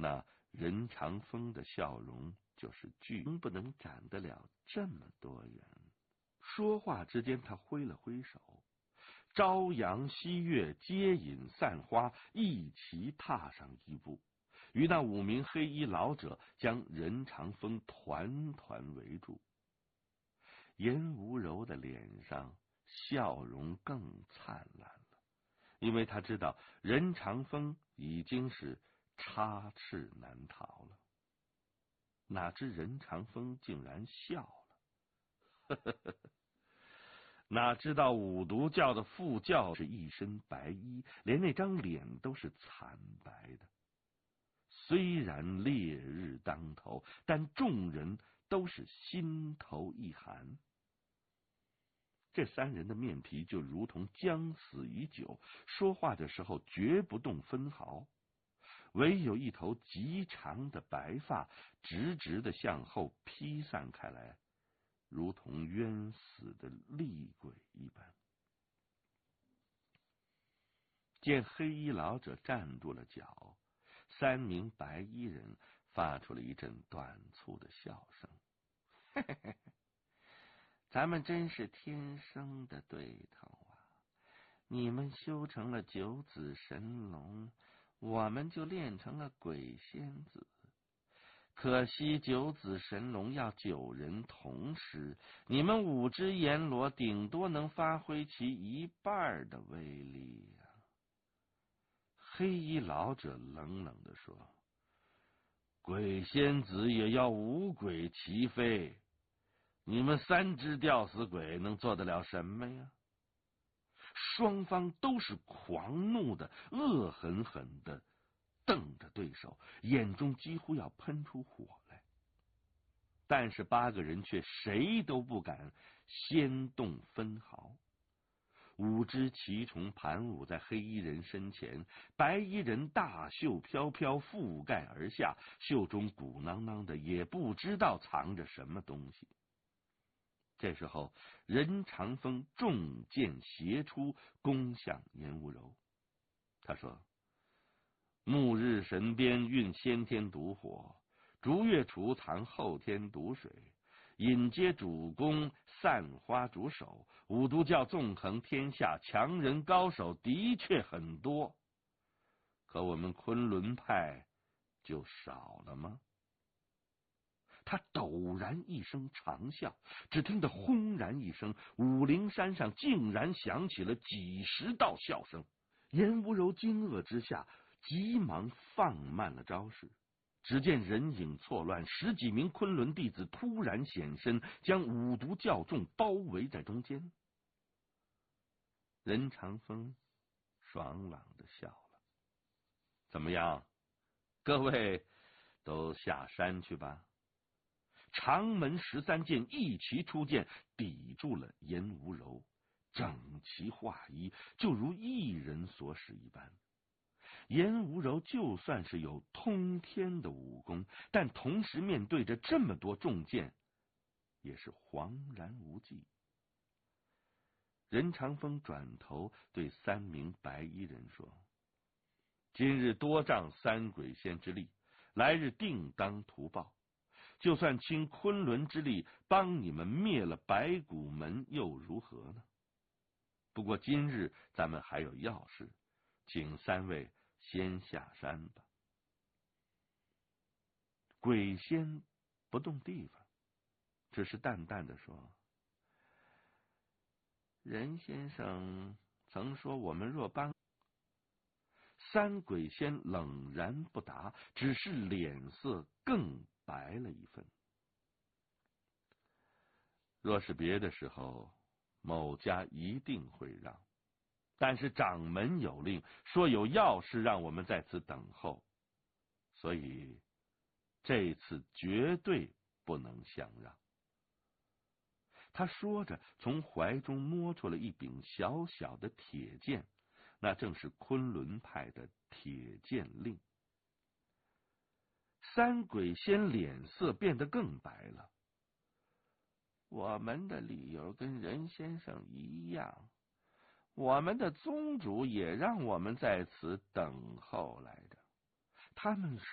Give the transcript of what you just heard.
那任长风的笑容就是巨不能赶得了这么多人。说话之间，他挥了挥手，朝阳西月，接引散花，一齐踏上一步，与那5名黑衣老者将任长风团团围住。严无柔的脸上笑容更灿烂了，因为他知道任长风已经是插翅难逃了。哪知任长风竟然笑了，哪知道五毒教的副教是一身白衣，连那张脸都是惨白的。虽然烈日当头，但众人都是心头一寒。这3人的面皮就如同僵死已久，说话的时候绝不动分毫，唯有一头极长的白发直直的向后披散开来，如同冤死的厉鬼一般。见黑衣老者站住了脚，3名白衣人发出了一阵短促的笑声。嘿嘿嘿，咱们真是天生的对头啊！你们修成了九子神龙，我们就练成了鬼仙子。可惜九子神龙要9人同施，你们5只阎罗顶多能发挥其一半的威力呀。黑衣老者冷冷地说：“鬼仙子也要5鬼齐飞，你们3只吊死鬼能做得了什么呀？”双方都是狂怒的，恶狠狠的瞪着对手，眼中几乎要喷出火来。但是8个人却谁都不敢先动分毫。5只奇虫盘舞在黑衣人身前，白衣人大袖飘飘覆盖而下，袖中鼓囊囊的，也不知道藏着什么东西。这时候，任长风重剑斜出，攻向严无柔。他说：“暮日神鞭运先天毒火，逐月除藏后天毒水，引接主攻，散花主守。五毒教纵横天下，强人高手的确很多，可我们昆仑派就少了吗？”他陡然一声长啸，只听得轰然一声，武陵山上竟然响起了几十道笑声。严无柔惊愕之下，急忙放慢了招式。只见人影错乱，10几名昆仑弟子突然显身，将五毒教众包围在中间。任长风爽朗的笑了：“怎么样，各位都下山去吧。”长门13剑一齐出剑，抵住了严无柔，整齐划一，就如一人所使一般。严无柔就算是有通天的武功，但同时面对着这么多重剑，也是惶然无计。任长风转头对3名白衣人说：“今日多仗3鬼仙之力，来日定当图报。就算倾昆仑之力帮你们灭了白骨门又如何呢？不过今日咱们还有要事，请3位先下山吧。”鬼仙不动地方，只是淡淡的说：“任先生曾说我们若帮。”3鬼仙冷然不答，只是脸色更白了一分。若是别的时候，某家一定会让，但是掌门有令，说有要事让我们在此等候，所以这次绝对不能相让。他说着，从怀中摸出了一柄小小的铁剑，那正是昆仑派的铁剑令。3鬼仙脸色变得更白了。我们的理由跟任先生一样，我们的宗主也让我们在此等候来着。他们